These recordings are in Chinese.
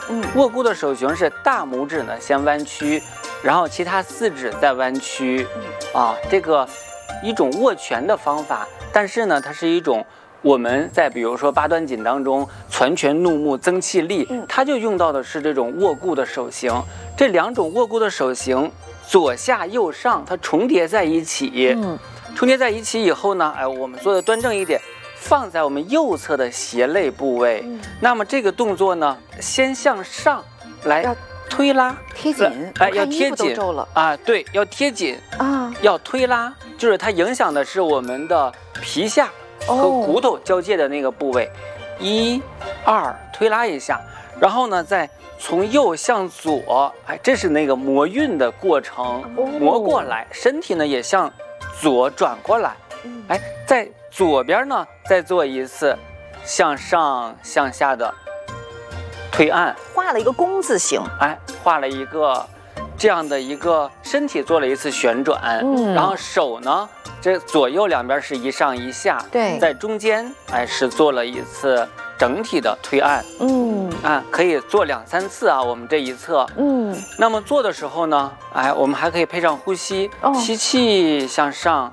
握固的手型是大拇指呢先弯曲，然后其他4指再弯曲。这个一种握拳的方法，但是呢，它是一种我们在比如说八段锦当中攒拳怒目增气力，它就用到的是这种握固的手型。这2种握固的手型，左下右上，它重叠在一起。重叠在一起以后呢，我们做的端正一点，放在我们右侧的胁肋部位。那么这个动作呢，先向上来推拉， 贴紧， 要贴紧啊，对，要贴紧啊，要推拉，就是它影响的是我们的皮下和骨头交界的那个部位。1、2，推拉一下，然后呢，再从右向左，这是那个磨运的过程，磨过来，身体呢也向左转过来，在左边呢再做一次向上向下的推按， 画了一个弓字形， 画了一个这样的一个身体做了一次旋转，然后手呢，这左右两边是一上一下， 对， 在中间是做了一次整体的推按，可以做2、3次啊，我们这一侧，那么做的时候呢，我们还可以配上呼吸，吸气向上，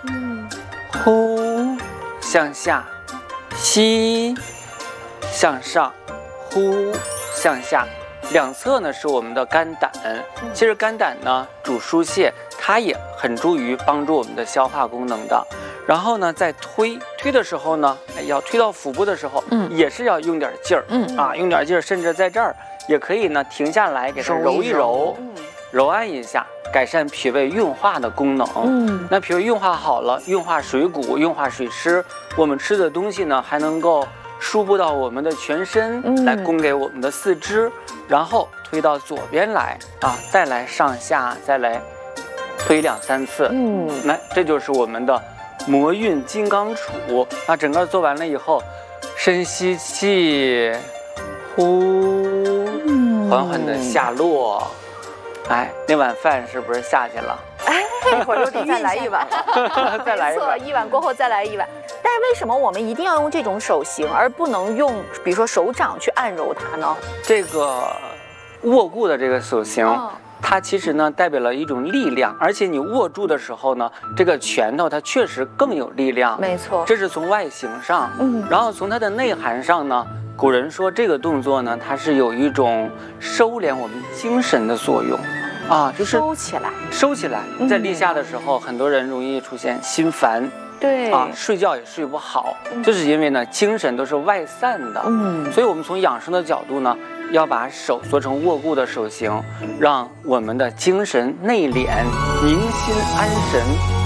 呼向下，吸向上，呼向下。两侧呢是我们的肝胆，其实肝胆呢主疏泄，它也很助于帮助我们的消化功能的。然后呢，在推的时候呢，要推到腹部的时候，也是要用点劲儿，用点劲儿，甚至在这儿也可以呢停下来给它揉一揉，揉按一下，改善脾胃运化的功能。那脾胃运化好了，运化水谷，运化水湿，我们吃的东西呢还能够输布到我们的全身，来供给我们的四肢，然后推到左边来再来上下，再来推2、3次。那这就是我们的磨运金刚杵。那整个做完了以后，深吸气，呼，缓缓的下落。那碗饭是不是下去了？ 一会儿就得再来一碗， 再来一碗。 一碗过后再来一碗。但是为什么我们一定要用这种手型，而不能用比如说手掌去按揉它呢？ 这个握固的这个手型，它其实呢代表了一种力量，而且你握住的时候呢，这个拳头它确实更有力量。 没错， 这是从外形上，然后从它的内涵上呢，古人说这个动作呢，它是有一种收敛我们精神的作用。就是收起来，在立夏的时候，很多人容易出现心烦， 对睡觉也睡不好，就是因为呢精神都是外散的。所以我们从养生的角度呢，要把手做成握固的手型，让我们的精神内敛、宁心安神。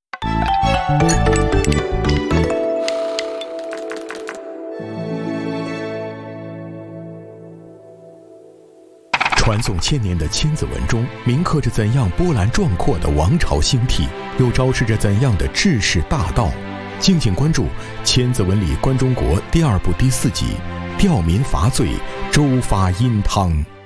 传颂千年的千字文中，铭刻着怎样波澜壮阔的王朝兴替，又昭示着怎样的治世大道。敬请关注《千字文里观中国》第2部第4集《吊民伐罪，周发殷汤》。